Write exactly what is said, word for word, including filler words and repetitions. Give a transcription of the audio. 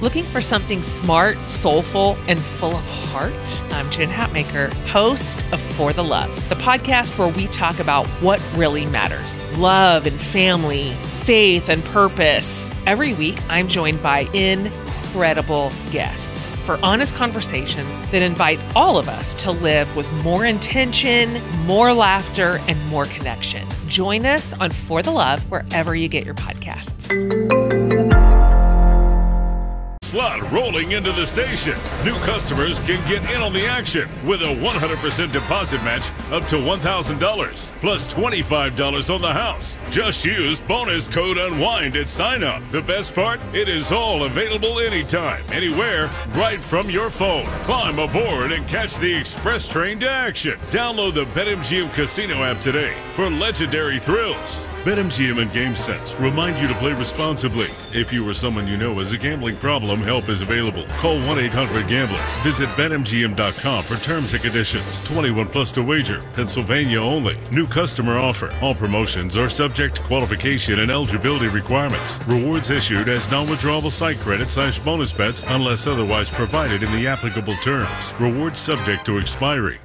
Looking for something smart, soulful, and full of heart? I'm Jen Hatmaker, host of For the Love, the podcast where we talk about what really matters: love and family, faith and purpose. Every week, I'm joined by incredible guests for honest conversations that invite all of us to live with more intention, more laughter, and more connection. Join us on For the Love wherever you get your podcasts. Slot rolling into the station. New customers can get in on the action with a one hundred percent deposit match up to one thousand dollars plus twenty-five dollars on the house. Just use bonus code UNWIND at sign up. The best part? It is all available anytime, anywhere, right from your phone. Climb aboard and catch the express train to action. Download the BetMGM Casino app today for legendary thrills. BetMGM and GameSense remind you to play responsibly. If you or someone you know has a gambling problem, help is available. Call one eight hundred gambler. Visit Bet M G M dot com for terms and conditions. twenty-one plus to wager. Pennsylvania only. New customer offer. All promotions are subject to qualification and eligibility requirements. Rewards issued as non-withdrawable site credit slash bonus bets unless otherwise provided in the applicable terms. Rewards subject to expiry.